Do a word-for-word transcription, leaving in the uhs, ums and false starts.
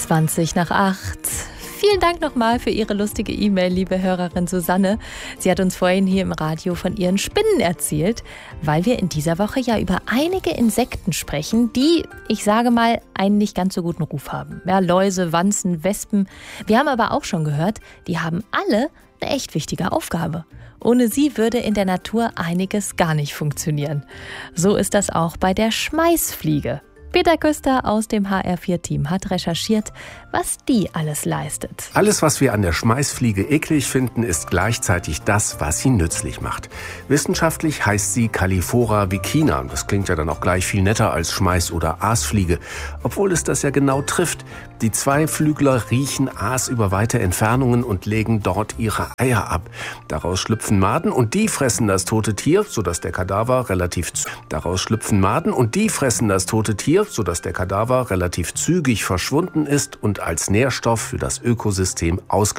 zwanzig nach acht. Vielen Dank nochmal für Ihre lustige E-Mail, liebe Hörerin Susanne. Sie hat uns vorhin hier im Radio von ihren Spinnen erzählt, weil wir in dieser Woche ja über einige Insekten sprechen, die, ich sage mal, einen nicht ganz so guten Ruf haben. Ja, Läuse, Wanzen, Wespen. Wir haben aber auch schon gehört, die haben alle eine echt wichtige Aufgabe. Ohne sie würde in der Natur einiges gar nicht funktionieren. So ist das auch bei der Schmeißfliege. Peter Küster aus dem H R vier Team hat recherchiert, was die alles leistet. Alles, was wir an der Schmeißfliege eklig finden, ist gleichzeitig das, was sie nützlich macht. Wissenschaftlich heißt sie Calliphora vicina. Das klingt ja dann auch gleich viel netter als Schmeiß- oder Aasfliege, obwohl es das ja genau trifft. Die Zweiflügler riechen Aas über weite Entfernungen und legen dort ihre Eier ab. Daraus schlüpfen Maden und die fressen das tote Tier, sodass der Kadaver relativ z- Daraus schlüpfen Maden und die fressen das tote Tier, sodass der Kadaver relativ zügig verschwunden ist und als Nährstoff für das Ökosystem ausgelöst